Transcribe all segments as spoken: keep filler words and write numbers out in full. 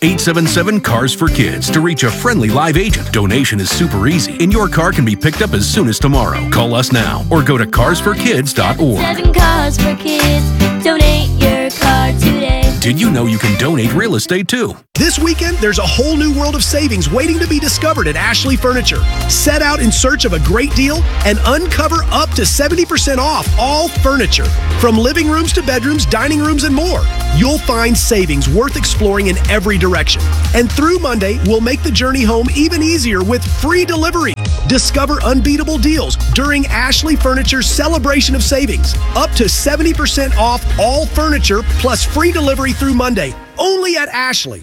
eight seven seven, C A R S for Kids to reach a friendly live agent. Donation is super easy, and your car can be picked up as soon as tomorrow. Call us now or go to cars for kids dot org. Seven Cars for Kids. Donate your car today. Did you know you can donate real estate too? This weekend, there's a whole new world of savings waiting to be discovered at Ashley Furniture. Set out in search of a great deal and uncover up to seventy percent off all furniture. From living rooms to bedrooms, dining rooms, and more. You'll find savings worth exploring in every direction. And through Monday, we'll make the journey home even easier with free delivery. Discover unbeatable deals during Ashley Furniture's celebration of savings. Up to seventy percent off all furniture plus free delivery through Monday. Only at Ashley.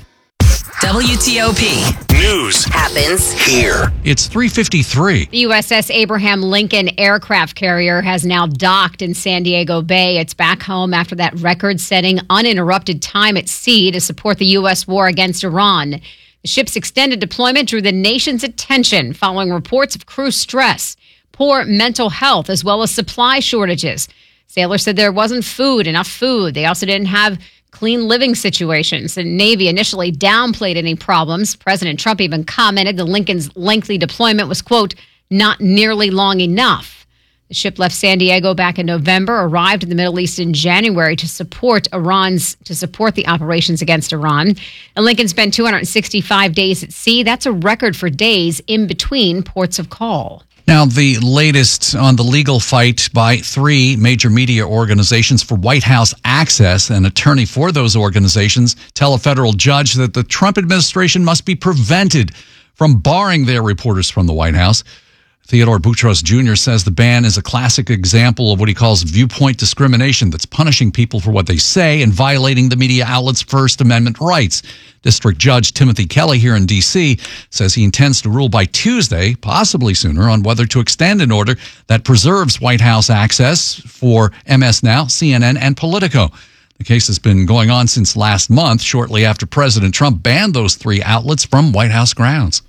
W T O P. News Happens here. It's three fifty-three. The U S S Abraham Lincoln aircraft carrier has now docked in San Diego Bay. It's back home after that record-setting, uninterrupted time at sea to support the U S war against Iran. The ship's extended deployment drew the nation's attention following reports of crew stress, poor mental health, as well as supply shortages. Sailors said there wasn't food, enough food. They also didn't have clean living situations. The Navy initially downplayed any problems. President Trump even commented the Lincoln's lengthy deployment was, quote, not nearly long enough. The ship left San Diego back in November, arrived in the Middle East in January to support Iran's to support the operations against Iran. And Lincoln spent two hundred sixty-five days at sea. That's a record for days in between ports of call. Now, the latest on the legal fight by three major media organizations for White House access. An attorney for those organizations tell a federal judge that the Trump administration must be prevented from barring their reporters from the White House. Theodore Boutros Junior says the ban is a classic example of what he calls viewpoint discrimination that's punishing people for what they say and violating the media outlet's First Amendment rights. District Judge Timothy Kelly here in D C says he intends to rule by Tuesday, possibly sooner, on whether to extend an order that preserves White House access for M S Now, C N N, and Politico. The case has been going on since last month, shortly after President Trump banned those three outlets from White House grounds.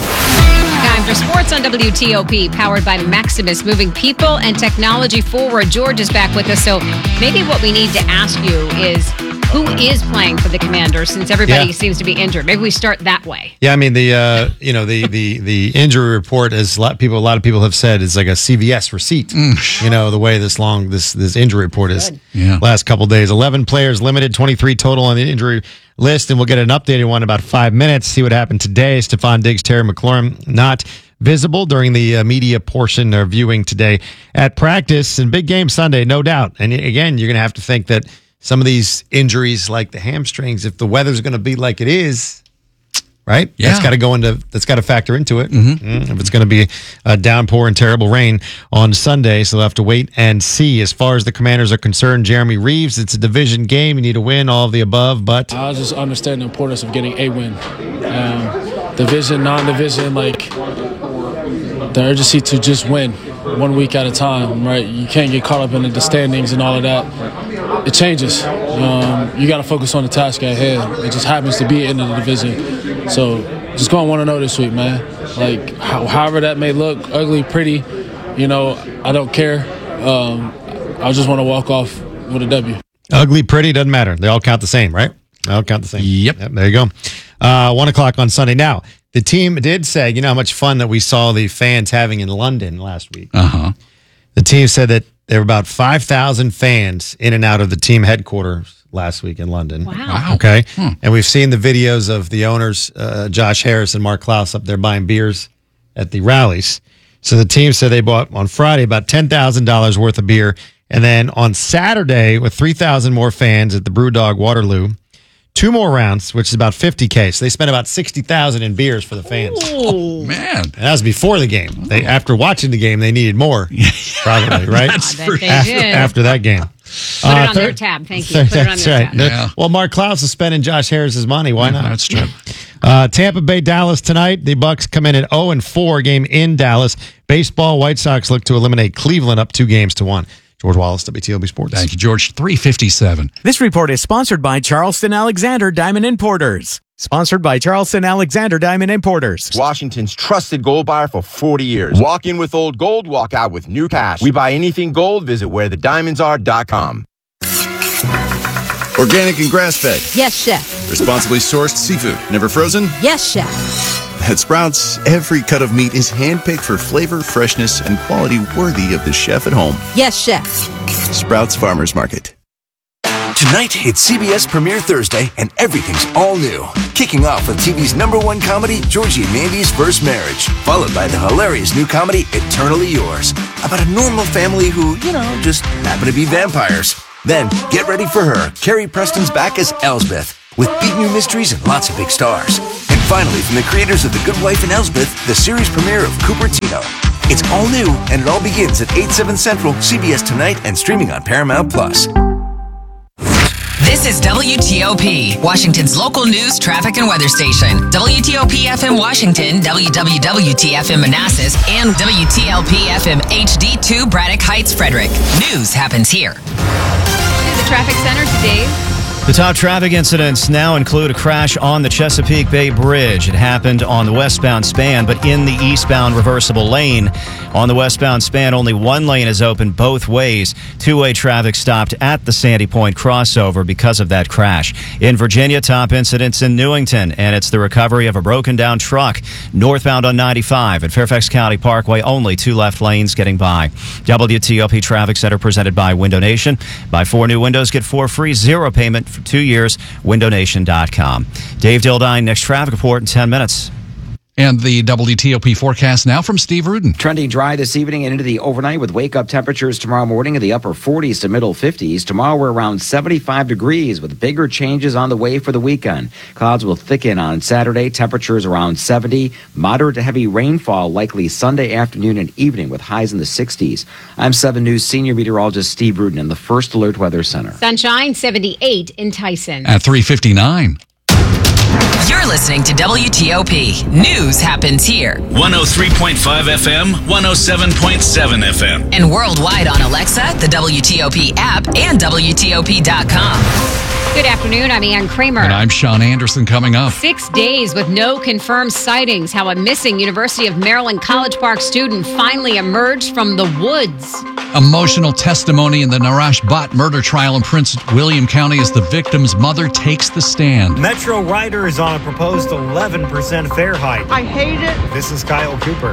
Time for sports on W T O P, powered by Maximus, moving people and technology forward. George is back with us, so maybe what we need to ask you is who is playing for the Commanders since everybody Yeah. seems to be injured. Maybe we start that way. Yeah, I mean the uh, you know the the the injury report, as a lot of people a lot of people have said, is like a C V S receipt. Mm. You know the way this long this this injury report is. Yeah. Last couple of days, eleven players limited, twenty-three total on the injury list, and we'll get an updated one in about five minutes. See what happened today. Stephon Diggs, Terry McLaurin not visible during the uh, media portion of viewing today at practice, and big game Sunday, no doubt. And again, you're going to have to think that some of these injuries, like the hamstrings, if the weather's going to be like it is, right? Yeah. That's got to go into. That's got to factor into it. Mm-hmm. Mm, if it's going to be a downpour and terrible rain on Sunday, so they'll have to wait and see. As far as the Commanders are concerned, Jeremy Reeves, it's a division game. You need to win, all of the above. But I just understand the importance of getting a win. Um, division, non-division, like the urgency to just win one week at a time, right? You can't get caught up in the standings and all of that. It changes. Um, you got to focus on the task at hand. It just happens to be in the division. So just going one and oh this week, man. Like, how, however that may look, ugly, pretty, you know, I don't care. Um, I just want to walk off with a W. ugly, pretty, doesn't matter. They all count the same, right? They all count the same. Yep. yep there you go. Uh, one o'clock on Sunday. Now, the team did say, you know how much fun that we saw the fans having in London last week. Uh-huh. The team said that there were about five thousand fans in and out of the team headquarters last week in London. Wow. Wow. Okay. Hmm. And we've seen the videos of the owners, uh, Josh Harris and Mark Klaus, up there buying beers at the rallies. So the team said they bought on Friday about ten thousand dollars worth of beer. And then on Saturday, with three thousand more fans at the Brewdog Waterloo, two more rounds, which is about fifty K. So they spent about sixty thousand dollars in beers for the fans. Oh, man. And that was before the game. They, after watching the game, they needed more, probably, right? That's I bet for they after, did. after that game. Put it on their tab. Thank you. Put it on That's their right. tab. Yeah. Well, Mark Klaus is spending Josh Harris's money. Why not? That's true. Uh, Tampa Bay, Dallas tonight. The Bucks come in at oh and four, game in Dallas. Baseball, White Sox look to eliminate Cleveland up two games to one. George Wallace, W T O P Sports. Thank you, George. three fifty-seven. This report is sponsored by Charleston Alexander Diamond Importers. Sponsored by Charleston Alexander Diamond Importers. Washington's trusted gold buyer for forty years. Walk in with old gold, walk out with new cash. We buy anything gold. Visit where the diamonds are dot com. Organic and grass-fed. Yes, chef. Responsibly sourced seafood. Never frozen? Yes, chef. At Sprouts, every cut of meat is handpicked for flavor, freshness, and quality worthy of the chef at home. Yes, chef. Sprouts Farmers Market. Tonight, it's C B S Premiere Thursday, and everything's all new. Kicking off with T V's number one comedy, Georgie and Mandy's First Marriage, followed by the hilarious new comedy, Eternally Yours, about a normal family who, you know, just happen to be vampires. Then, get ready for her. Carrie Preston's back as Elsbeth, with big new mysteries and lots of big stars. And finally, from the creators of The Good Wife and Elsbeth, the series premiere of Cupertino. It's all new, and it all begins at eight, seven Central, C B S Tonight, and streaming on Paramount Plus. This is W T O P, Washington's local news, traffic, and weather station. W T O P F M Washington, W W W T F M Manassas, and W T L P F M H D two Braddock Heights, Frederick. News happens here. To the traffic center today. The top traffic incidents now include a crash on the Chesapeake Bay Bridge. It happened on the westbound span, but in the eastbound reversible lane. On the westbound span, only one lane is open both ways. Two-way traffic stopped at the Sandy Point crossover because of that crash. In Virginia, top incidents in Newington, and it's the recovery of a broken-down truck northbound on ninety-five at Fairfax County Parkway. Only two left lanes getting by. W T O P Traffic Center presented by Window Nation. Buy four new windows, get four free, zero payment for two years. window nation dot com. Dave Dildine, next traffic report in ten minutes. And the W T O P forecast now from Steve Rudin. Trending dry this evening and into the overnight with wake-up temperatures tomorrow morning in the upper forties to middle fifties. Tomorrow we're around seventy-five degrees with bigger changes on the way for the weekend. Clouds will thicken on Saturday. Temperatures around seventy. Moderate to heavy rainfall likely Sunday afternoon and evening with highs in the sixties. I'm seven News senior meteorologist Steve Rudin in the First Alert Weather Center. Sunshine, seventy-eight in Tyson. At three fifty-nine. You're listening to W T O P. News happens here. one oh three point five F M, one oh seven point seven F M. And worldwide on Alexa, the W T O P app, and W T O P dot com. Good afternoon. I'm Ann Kramer. And I'm Sean Anderson coming up. Six days with no confirmed sightings. How a missing University of Maryland College Park student finally emerged from the woods. Emotional testimony in the Naresh Bhatt murder trial in Prince William County as the victim's mother takes the stand. Metro Rider is on a proposed eleven percent fare hike. I hate it. This is Kyle Cooper.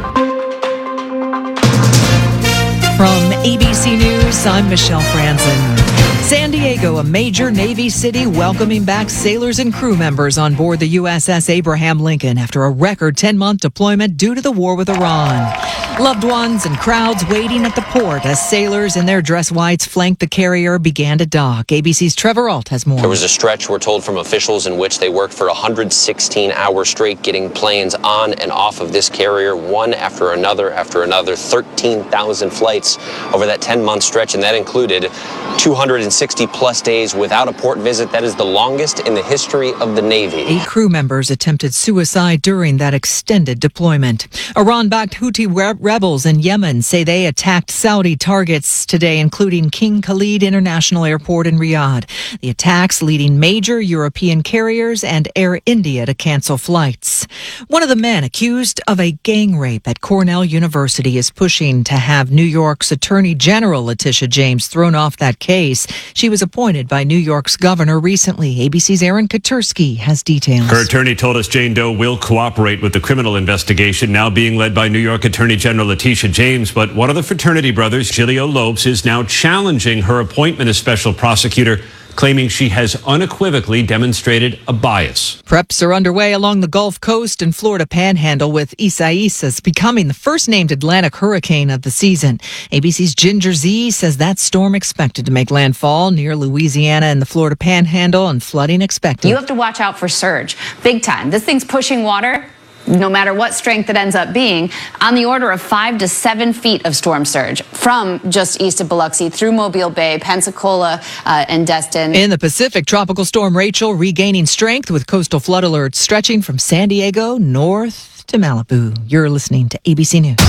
From A B C News, I'm Michelle Franzen. San Diego, a major Navy city, welcoming back sailors and crew members on board the U S S Abraham Lincoln after a record ten-month deployment due to the war with Iran. Loved ones and crowds waiting at the port as sailors in their dress whites flanked the carrier began to dock. A B C's Trevor Alt has more. There was a stretch, we're told from officials, in which they worked for one hundred sixteen hours straight, getting planes on and off of this carrier, one after another after another, thirteen thousand flights over that ten-month stretch, and that included two hundred sixty plus days without a port visit. That is the longest in the history of the Navy. Eight crew members attempted suicide during that extended deployment. Iran-backed Houthi re- rebels in Yemen say they attacked Saudi targets today, including King Khalid International Airport in Riyadh. The attacks leading major European carriers and Air India to cancel flights. One of the men accused of a gang rape at Cornell University is pushing to have New York's Attorney General Letitia James thrown off that case. She was appointed by New York's governor recently. A B C's Aaron Katursky has details. Her attorney told us Jane Doe will cooperate with the criminal investigation now being led by New York Attorney General Letitia James. But one of the fraternity brothers, Giglio Lopes, is now challenging her appointment as special prosecutor, claiming she has unequivocally demonstrated a bias. Preps are underway along the Gulf Coast and Florida Panhandle, with Isaias becoming the first named Atlantic hurricane of the season. A B C's Ginger Z says that storm expected to make landfall near Louisiana and the Florida Panhandle, and flooding expected. You have to watch out for surge, big time. This thing's pushing water, no matter what strength it ends up being, on the order of five to seven feet of storm surge from just east of Biloxi through Mobile Bay, Pensacola, uh, and Destin. In the Pacific, Tropical Storm Rachel regaining strength with coastal flood alerts stretching from San Diego north to Malibu. You're listening to A B C News.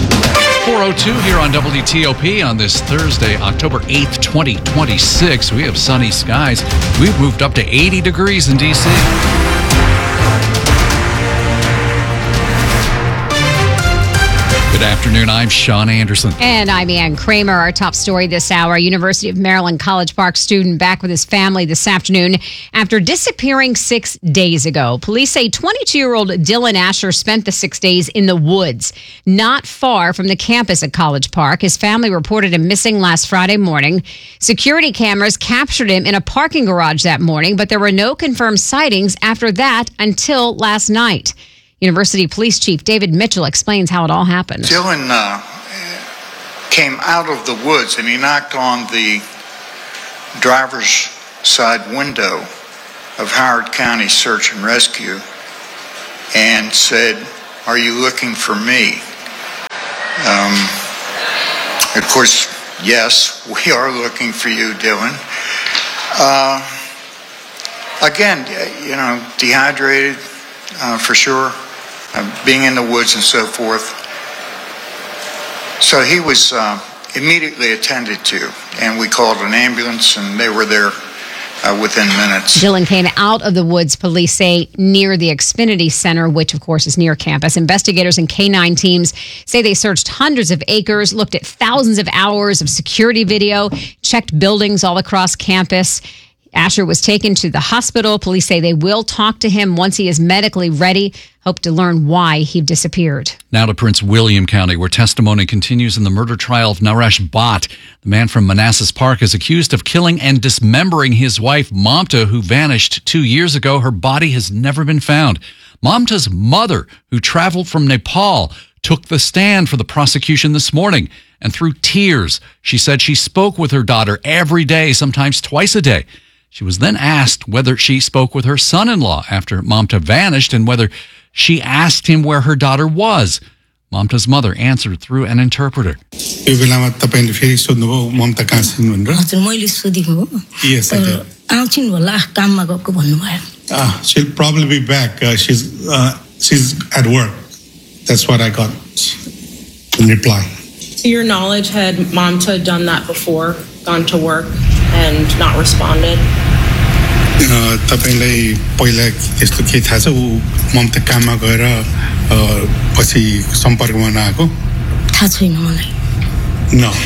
four oh two here on W T O P on this Thursday, October eighth, twenty twenty-six. We have sunny skies. We've moved up to eighty degrees in D C Good afternoon. I'm Sean Anderson. And I'm Ann Kramer. Our top story this hour, University of Maryland College Park student back with his family this afternoon after disappearing six days ago. Police say twenty-two-year-old Dylan Asher spent the six days in the woods, not far from the campus at College Park. His family reported him missing last Friday morning. Security cameras captured him in a parking garage that morning, but there were no confirmed sightings after that until last night. University Police Chief David Mitchell explains how it all happened. Dylan uh, came out of the woods and he knocked on the driver's side window of Howard County Search and Rescue and said, "Are you looking for me?" Um, of course, yes, we are looking for you, Dylan. Uh, again, you know, dehydrated uh, for sure. Uh, being in the woods and so forth. So he was uh, immediately attended to, and we called an ambulance, and they were there uh, within minutes. Dylan came out of the woods, police say, near the Xfinity Center, which, of course, is near campus. Investigators and K nine teams say they searched hundreds of acres, looked at thousands of hours of security video, checked buildings all across campus. Asher was taken to the hospital. Police say they will talk to him once he is medically ready. Hope to learn why he disappeared. Now to Prince William County, where testimony continues in the murder trial of Naresh Bhatt. The man from Manassas Park is accused of killing and dismembering his wife, Mamta, who vanished two years ago. Her body has never been found. Mamta's mother, who traveled from Nepal, took the stand for the prosecution this morning. And through tears, she said she spoke with her daughter every day, sometimes twice a day. She was then asked whether she spoke with her son-in-law after Mamta vanished and whether she asked him where her daughter was. Mamta's mother answered through an interpreter. Yes, I did. Ah, she'll probably be back. Uh, she's uh, she's at work. That's what I got in reply. To your knowledge, had Mamta done that before, gone to work and not responded? Uh, तपाईँलाई पहिला यस्तो के थाहा छ ऊ ममता काममा गएर पछि सम्पर्कमा नआएको? थाहा छैन मलाई. No.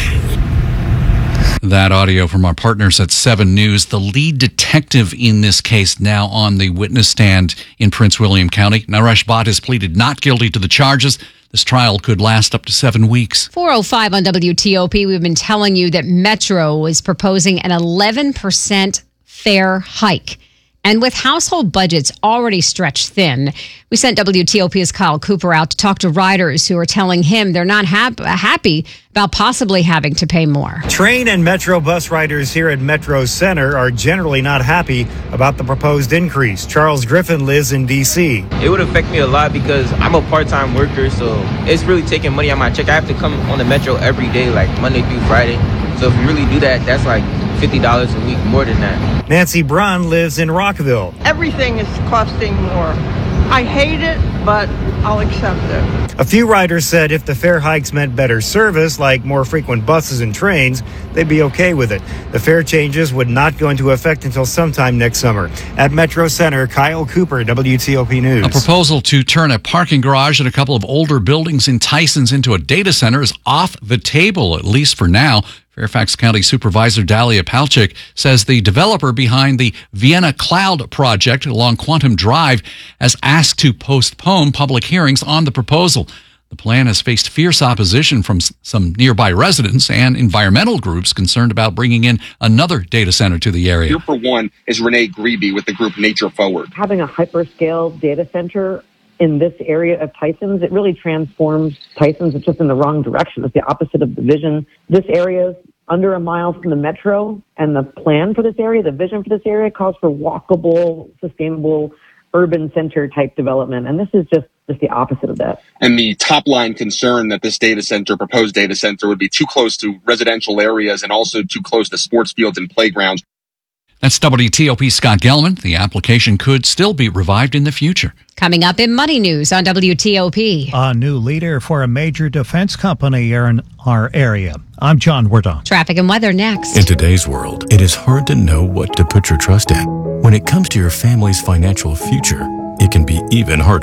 That audio from our partners at seven News. The lead detective in this case now on the witness stand in Prince William County. Naresh Bhatt has pleaded not guilty to the charges. This trial could last up to seven weeks. four oh five on W T O P. We've been telling you that Metro is proposing an eleven percent fare hike. And with household budgets already stretched thin, we sent W T O P's Kyle Cooper out to talk to riders who are telling him they're not hap- happy about possibly having to pay more. Train and Metro bus riders here at Metro Center are generally not happy about the proposed increase. Charles Griffin lives in D C. It would affect me a lot because I'm a part-time worker, so it's really taking money out my check. I have to come on the Metro every day, like Monday through Friday. So if you really do that, that's like fifty dollars a week, more than that. Nancy Brunn lives in Rockville. Everything is costing more. I hate it, but I'll accept it. A few riders said if the fare hikes meant better service, like more frequent buses and trains, they'd be okay with it. The fare changes would not go into effect until sometime next summer. At Metro Center, Kyle Cooper, W T O P News. A proposal to turn a parking garage at a couple of older buildings in Tysons into a data center is off the table, at least for now. Fairfax County Supervisor Dalia Palchik says the developer behind the Vienna Cloud project along Quantum Drive has asked to postpone public hearings on the proposal. The plan has faced fierce opposition from some nearby residents and environmental groups concerned about bringing in another data center to the area. Here for one is Renee Grebe with the group Nature Forward. Having a hyperscale data center in this area of Tysons, it really transforms Tysons. It's just in the wrong direction. It's the opposite of the vision. This area is under a mile from the metro, and the plan for this area, the vision for this area, calls for walkable, sustainable, urban center type development. And this is just, just the opposite of that. And the top line concern that this data center, proposed data center, would be too close to residential areas and also too close to sports fields and playgrounds. That's W T O P's Scott Gelman. The application could still be revived in the future. Coming up in Money News on W T O P. A new leader for a major defense company here in our area. I'm John Wardon. Traffic and weather next. In today's world, it is hard to know what to put your trust in. When it comes to your family's financial future, it can be even harder.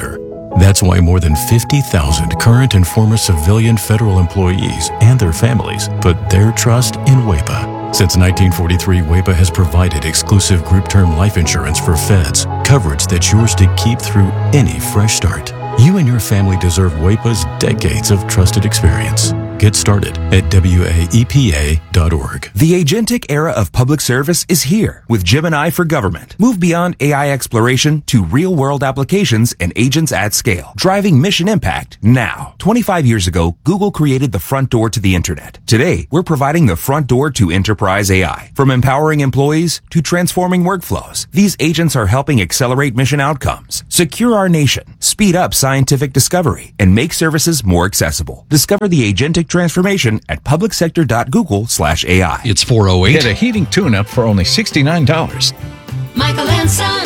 That's why more than fifty thousand current and former civilian federal employees and their families put their trust in WAEPA. Since nineteen forty-three, WAEPA has provided exclusive group term life insurance for feds, coverage that's yours to keep through any fresh start. You and your family deserve WAEPA's decades of trusted experience. Get started at W A E P A dot org. The agentic era of public service is here with Gemini for Government. Move beyond A I exploration to real-world applications and agents at scale, driving mission impact now. twenty-five years ago, Google created the front door to the internet. Today, we're providing the front door to enterprise A I. From empowering employees to transforming workflows, these agents are helping accelerate mission outcomes, secure our nation, speed up scientific discovery, and make services more accessible. Discover the agentic transformation at publicsector.google slash AI. It's four oh eight. Get a heating tune-up for only sixty-nine dollars. Michael and Son.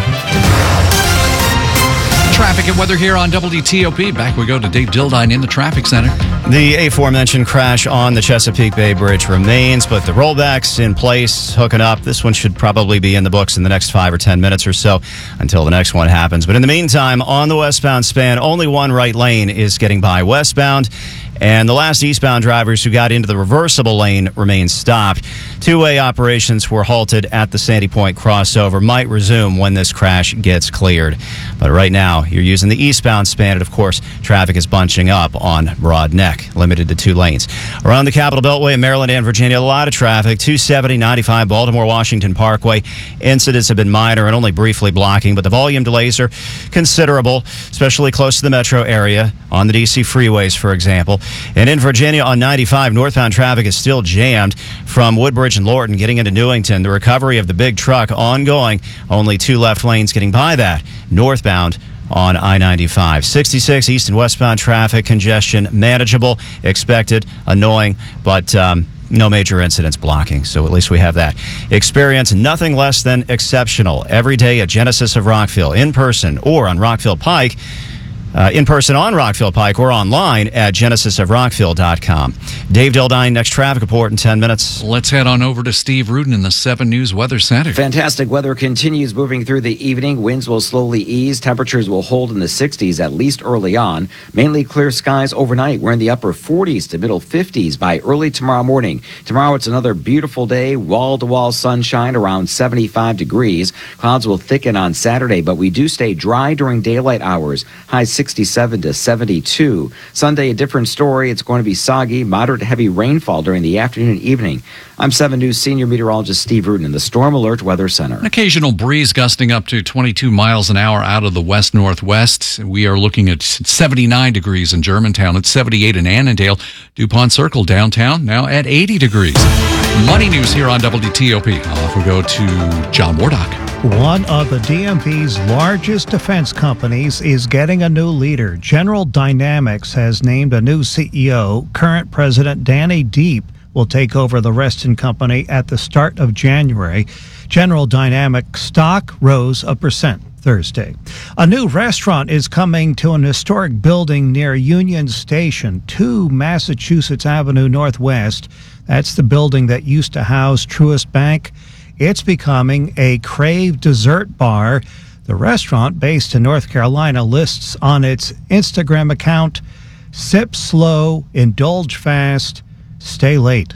Traffic and weather here on W T O P. Back we go to Dave Dildine in the traffic center. The aforementioned crash on the Chesapeake Bay Bridge remains, but the rollback's in place, hooking up. This one should probably be in the books in the next five or ten minutes or so until the next one happens. But in the meantime, on the westbound span, only one right lane is getting by westbound. And the last eastbound drivers who got into the reversible lane remain stopped. Two-way operations were halted at the Sandy Point crossover, might resume when this crash gets cleared. But right now, you're using the eastbound span, and of course, traffic is bunching up on Broad Neck, limited to two lanes. Around the Capitol Beltway in Maryland and Virginia, a lot of traffic. two seventy, ninety-five, Baltimore-Washington Parkway. Incidents have been minor and only briefly blocking, but the volume delays are considerable, especially close to the metro area, on the D C freeways, for example. And in Virginia on ninety-five, northbound traffic is still jammed from Woodbridge and Lorton getting into Newington. The recovery of the big truck ongoing. Only two left lanes getting by that. Northbound on I ninety-five. sixty-six east and westbound traffic congestion manageable, expected, annoying, but um, no major incidents blocking, so at least we have that. Experience nothing less than exceptional every day at Genesis of Rockville, in person or on Rockville Pike. Uh, in person on Rockville Pike or online at genesis of rockville dot com. Dave Dildine, next traffic report in ten minutes. Let's head on over to Steve Rudin in the seven News Weather Center. Fantastic weather continues moving through the evening. Winds will slowly ease. Temperatures will hold in the sixties, at least early on. Mainly clear skies overnight. We're in the upper forties to middle fifties by early tomorrow morning. Tomorrow it's another beautiful day. Wall-to-wall sunshine around seventy-five degrees. Clouds will thicken on Saturday, but we do stay dry during daylight hours. High sixty-seven to seventy-two. Sunday, a different story. It's going to be soggy, moderate to heavy rainfall during the afternoon and evening. I'm seven News senior meteorologist Steve Rudin in the Storm Alert Weather Center. An occasional breeze gusting up to twenty-two miles an hour out of the west-northwest. We are looking at seventy-nine degrees in Germantown. It's seventy-eight in Annandale. DuPont Circle downtown now at eighty degrees. Money news here on W T O P. Off we go to John Wardock. One of the D M V's largest defense companies is getting a new leader. General Dynamics has named a new C E O. Current President Danny Deep will take over the Reston Company at the start of January. General Dynamics stock rose a percent Thursday. A new restaurant is coming to an historic building near Union Station, two Massachusetts Avenue Northwest. That's the building that used to house Truist Bank. It's becoming a Crave dessert bar. The restaurant, based in North Carolina, lists on its Instagram account, sip slow, indulge fast, stay late.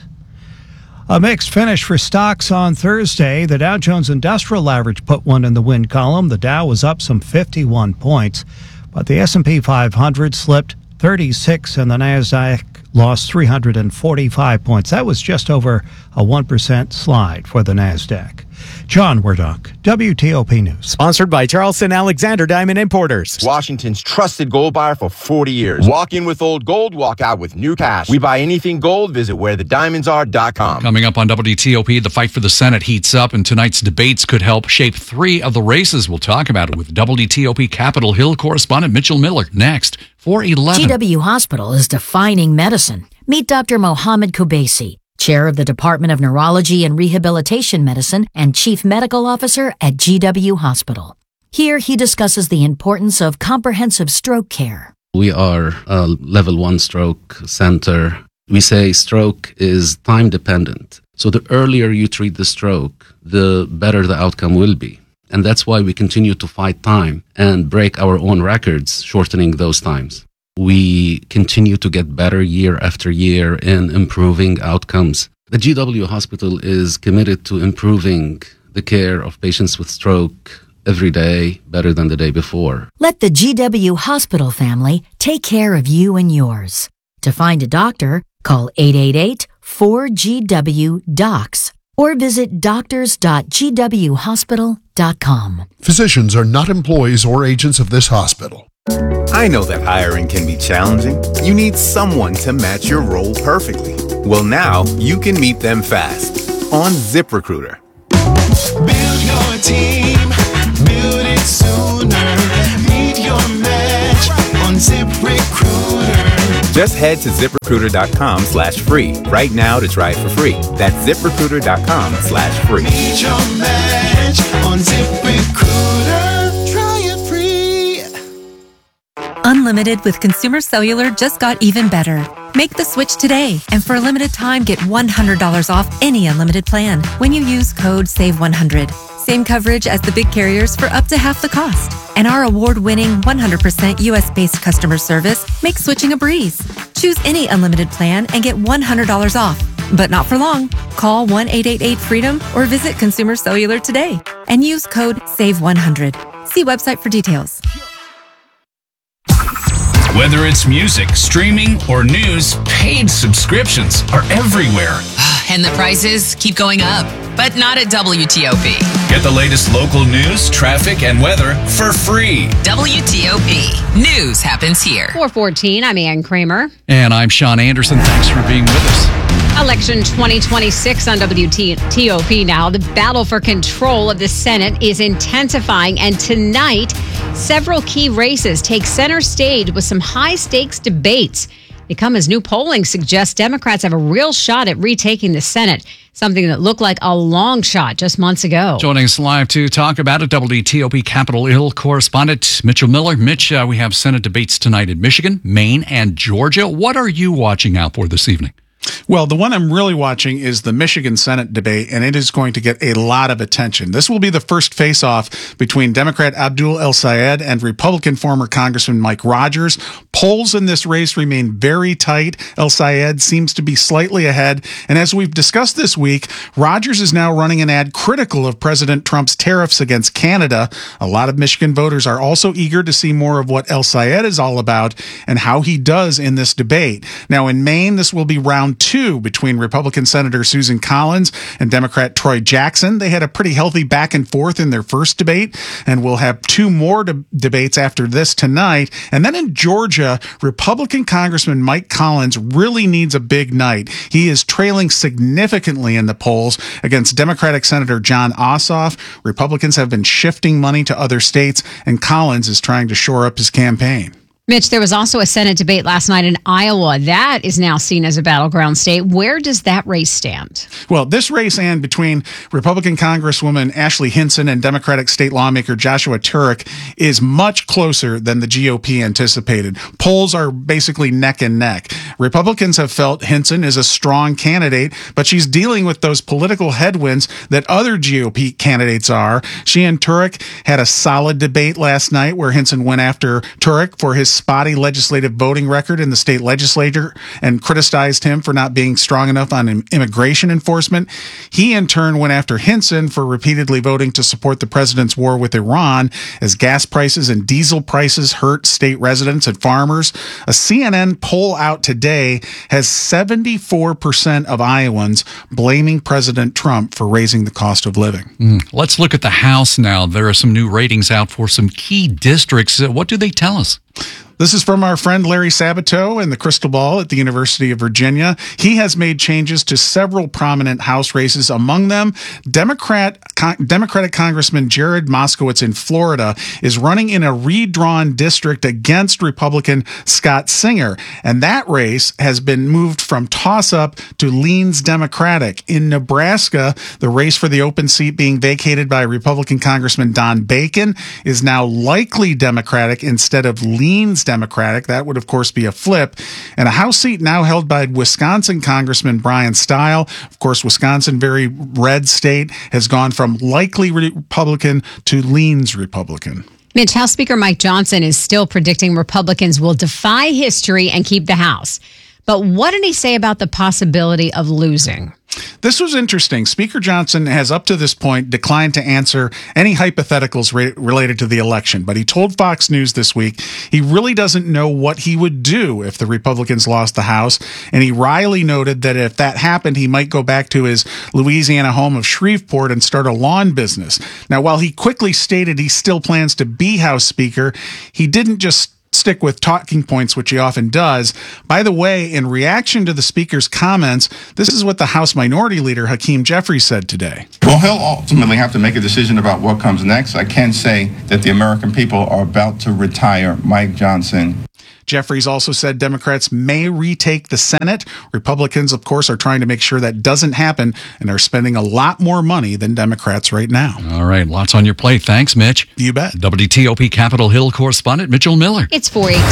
A mixed finish for stocks on Thursday. The Dow Jones Industrial Average put one in the win column. The Dow was up some fifty-one points, but the S and P five hundred slipped thirty-six and the NASDAQ lost three hundred forty-five points. That was just over a one percent slide for the NASDAQ. John Wardock, W T O P News. Sponsored by Charleston Alexander Diamond Importers. Washington's trusted gold buyer for forty years. Walk in with old gold, walk out with new cash. We buy anything gold. Visit where the diamonds are dot com. Coming up on W T O P, the fight for the Senate heats up, and tonight's debates could help shape three of the races. We'll talk about it with W T O P Capitol Hill correspondent Mitchell Miller next. four eleven. G W Hospital is defining medicine. Meet Doctor Mohammed Kubaisi, Chair of the Department of Neurology and Rehabilitation Medicine and Chief Medical Officer at G W Hospital. Here he discusses the importance of comprehensive stroke care. We are a level one stroke center. We say stroke is time dependent. So the earlier you treat the stroke, the better the outcome will be. And that's why we continue to fight time and break our own records, shortening those times. We continue to get better year after year in improving outcomes. The G W Hospital is committed to improving the care of patients with stroke every day better than the day before. Let the G W Hospital family take care of you and yours. To find a doctor, call eight eight eight, four G W, D O C S or visit doctors dot g w hospital dot com. Physicians are not employees or agents of this hospital. I know that hiring can be challenging. You need someone to match your role perfectly. Well, now you can meet them fast on ZipRecruiter. Build your team, build it sooner. Meet your match on ZipRecruiter. Just head to ZipRecruiter.com slash free right now to try it for free. That's ZipRecruiter.com slash free. Meet your match on ZipRecruiter. Try it free. Unlimited with Consumer Cellular just got even better. Make the switch today, and for a limited time, get one hundred dollars off any unlimited plan when you use code save one hundred. Same coverage as the big carriers for up to half the cost. And our award-winning one hundred percent U S-based customer service makes switching a breeze. Choose any unlimited plan and get one hundred dollars off. But not for long. Call one eight eight eight freedom or visit Consumer Cellular today and use code save one hundred. See website for details. Whether it's music, streaming, or news, paid subscriptions are everywhere. And the prices keep going up, but not at W T O P. Get the latest local news, traffic, and weather for free. W T O P. News happens here. four fourteen, I'm Ann Kramer. And I'm Sean Anderson. Thanks for being with us. Election twenty twenty-six on W T O P now. The battle for control of the Senate is intensifying, and tonight, several key races take center stage with some high-stakes debates. They come as new polling suggests Democrats have a real shot at retaking the Senate, something that looked like a long shot just months ago. Joining us live to talk about it, W T O P Capitol Hill correspondent Mitchell Miller. Mitch, uh, we have Senate debates tonight in Michigan, Maine, and Georgia. What are you watching out for this evening? Well, the one I'm really watching is the Michigan Senate debate, and it is going to get a lot of attention. This will be the first face-off between Democrat Abdul El-Sayed and Republican former Congressman Mike Rogers. Polls in this race remain very tight. El-Sayed seems to be slightly ahead, and as we've discussed this week, Rogers is now running an ad critical of President Trump's tariffs against Canada. A lot of Michigan voters are also eager to see more of what El-Sayed is all about and how he does in this debate. Now, in Maine, this will be round two between Republican Senator Susan Collins and Democrat Troy Jackson. They had a pretty healthy back and forth in their first debate, and we'll have two more de- debates after this tonight. And then in Georgia, Republican Congressman Mike Collins really needs a big night. He is trailing significantly in the polls against Democratic Senator Jon Ossoff. Republicans have been shifting money to other states, and Collins is trying to shore up his campaign. Mitch, there was also a Senate debate last night in Iowa. That is now seen as a battleground state. Where does that race stand? Well, this race, Ann, between Republican Congresswoman Ashley Hinson and Democratic state lawmaker Joshua Turek is much closer than the G O P anticipated. Polls are basically neck and neck. Republicans have felt Hinson is a strong candidate, but she's dealing with those political headwinds that other G O P candidates are. She and Turek had a solid debate last night where Hinson went after Turek for his spotty legislative voting record in the state legislature and criticized him for not being strong enough on immigration enforcement. He, in turn, went after Hinson for repeatedly voting to support the president's war with Iran as gas prices and diesel prices hurt state residents and farmers. A C N N poll out today has seventy-four percent of Iowans blaming President Trump for raising the cost of living. Mm. Let's look at the House now. There are some new ratings out for some key districts. What do they tell us? This is from our friend Larry Sabato in the Crystal Ball at the University of Virginia. He has made changes to several prominent House races. Among them, Democrat Con- Democratic Congressman Jared Moskowitz in Florida is running in a redrawn district against Republican Scott Singer. And that race has been moved from toss-up to leans Democratic. In Nebraska, the race for the open seat being vacated by Republican Congressman Don Bacon is now likely Democratic instead of leans Democratic. That would, of course, be a flip. And a House seat now held by Wisconsin Congressman Brian Stile. Of course, Wisconsin, very red state, has gone from likely Republican to leans Republican. Mitch, House Speaker Mike Johnson is still predicting Republicans will defy history and keep the House. But what did he say about the possibility of losing? This was interesting. Speaker Johnson has up to this point declined to answer any hypotheticals re- related to the election, but he told Fox News this week he really doesn't know what he would do if the Republicans lost the House, and he wryly noted that if that happened, he might go back to his Louisiana home of Shreveport and start a lawn business. Now, while he quickly stated he still plans to be House Speaker, he didn't just stick with talking points, which he often does. By the way, in reaction to the Speaker's comments, this is what the House Minority Leader Hakeem Jeffries said today. Well, he'll ultimately have to make a decision about what comes next. I can say that the American people are about to retire Mike Johnson. Jeffries also said Democrats may retake the Senate. Republicans, of course, are trying to make sure that doesn't happen and are spending a lot more money than Democrats right now. All right, lots on your plate. Thanks, Mitch. You bet. W T O P Capitol Hill correspondent Mitchell Miller. It's four eighteen.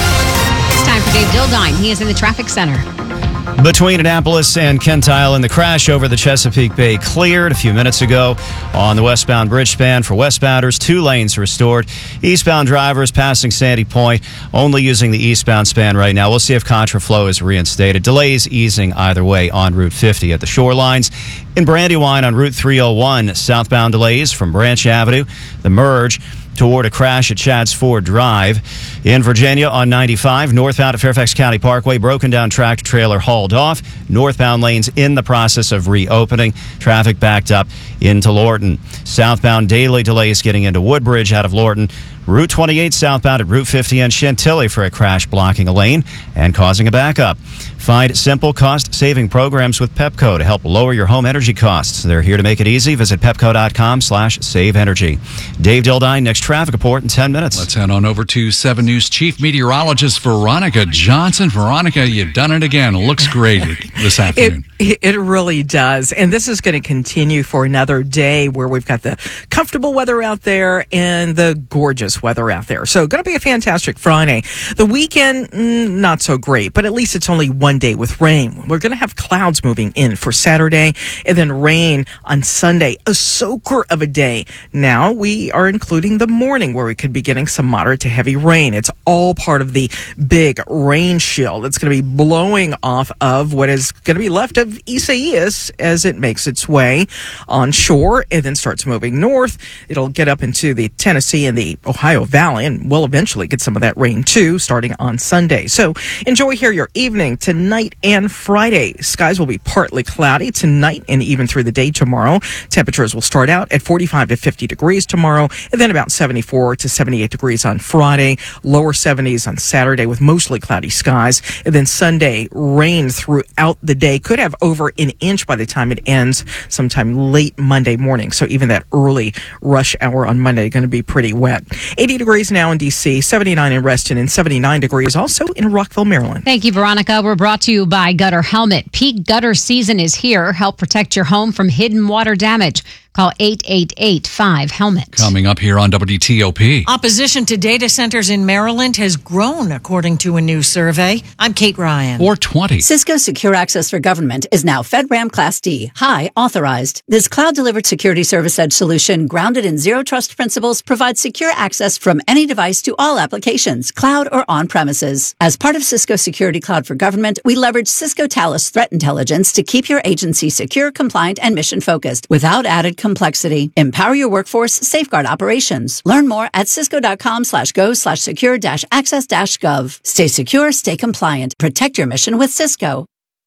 It's time for Dave Dildine. He is in the traffic center. Between Annapolis and Kent Island, the crash over the Chesapeake Bay cleared a few minutes ago on the westbound bridge span. For westbounders, two lanes restored. Eastbound drivers passing Sandy Point, only using the eastbound span right now. We'll see if contraflow is reinstated. Delays easing either way on Route fifty at the shorelines. In Brandywine on Route three oh one, southbound delays from Branch Avenue, the merge toward a crash at Chadds Ford Drive. In Virginia on ninety-five, northbound at Fairfax County Parkway, broken down tractor trailer hauled off. Northbound lanes in the process of reopening. Traffic backed up into Lorton. Southbound daily delays getting into Woodbridge out of Lorton. Route twenty-eight southbound at Route fifty and Chantilly for a crash blocking a lane and causing a backup. Find simple cost-saving programs with Pepco to help lower your home energy costs. They're here to make it easy. Visit pepco.com slash save energy. Dave Dildine, next traffic report in ten minutes. Let's head on over to seven News Chief Meteorologist Veronica Johnson. Veronica, you've done it again. It looks great this afternoon. It, it really does. And this is going to continue for another day where we've got the comfortable weather out there and the gorgeous weather out there. So going to be a fantastic Friday. The weekend, mm, not so great, but at least it's only one day with rain. We're going to have clouds moving in for Saturday and then rain on Sunday, a soaker of a day. Now we are including the morning where we could be getting some moderate to heavy rain. It's all part of the big rain shield that's going to be blowing off of what is going to be left of Isaias as it makes its way on shore and then starts moving north. It'll get up into the Tennessee and the Ohio Valley, and we'll eventually get some of that rain too starting on Sunday. So enjoy here your evening tonight and Friday. Skies will be partly cloudy tonight and even through the day tomorrow. Temperatures will start out at forty-five to fifty degrees tomorrow and then about seventy-four to seventy-eight degrees on Friday. Lower seventies on Saturday with mostly cloudy skies. And then Sunday, rain throughout the day. Could have over an inch by the time it ends sometime late Monday morning. So even that early rush hour on Monday going to be pretty wet. eighty degrees now in D C, seventy-nine in Reston, and seventy-nine degrees also in Rockville, Maryland. Thank you, Veronica. We're brought to you by Gutter Helmet. Peak gutter season is here. Help protect your home from hidden water damage. Call eight eight eight five HELMET. Coming up here on W T O P. Opposition to data centers in Maryland has grown, according to a new survey. I'm Kate Ryan. four twenty. Cisco Secure Access for Government is now FedRAMP Class D, high authorized. This cloud-delivered security service edge solution, grounded in zero trust principles, provides secure access from any device to all applications, cloud or on-premises. As part of Cisco Security Cloud for Government, we leverage Cisco Talos Threat Intelligence to keep your agency secure, compliant, and mission-focused without added complexity. Empower your workforce, safeguard operations. Learn more at cisco.com slash go slash secure dash access dash gov. Stay secure, stay compliant. Protect your mission with Cisco.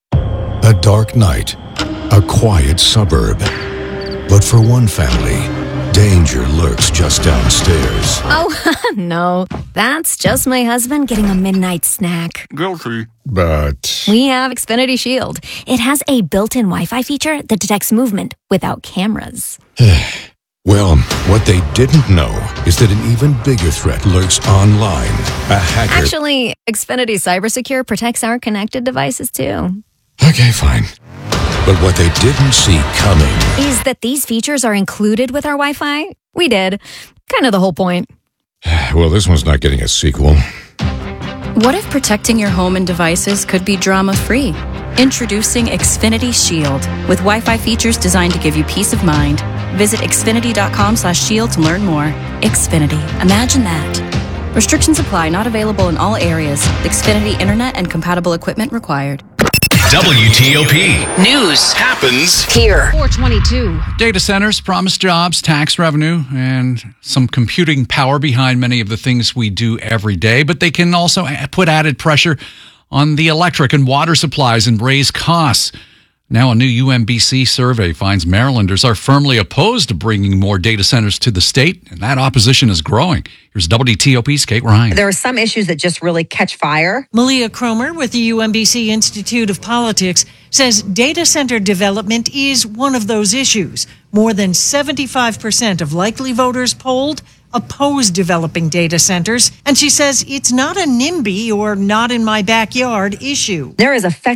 A dark night, a quiet suburb. But for one family, danger lurks just downstairs. Oh, no. That's just my husband getting a midnight snack. Guilty. But We have Xfinity Shield. It has a built-in Wi-Fi feature that detects movement without cameras. well, what they didn't know is that an even bigger threat lurks online. A hacker. Actually, Xfinity CyberSecure protects our connected devices, too. Okay, fine. But what they didn't see coming Is that these features are included with our Wi-Fi? We did. Kind of the whole point. Well, this one's not getting a sequel. What if protecting your home and devices could be drama-free? Introducing Xfinity Shield with Wi-Fi features designed to give you peace of mind. Visit xfinity.com slash shield to learn more. Xfinity. Imagine that. Restrictions apply. Not available in all areas. Xfinity Internet and compatible equipment required. W T O P. News happens here. four twenty-two. Data centers promise jobs, tax revenue, and some computing power behind many of the things we do every day, but they can also put added pressure on the electric and water supplies and raise costs. Now, a new U M B C survey finds Marylanders are firmly opposed to bringing more data centers to the state, and that opposition is growing. Here's W T O P's Kate Ryan. There are some issues that just really catch fire. Malia Cromer with the U M B C Institute of Politics says data center development is one of those issues. More than seventy-five percent of likely voters polled oppose developing data centers, and she says it's not a NIMBY or not in my backyard issue. There is a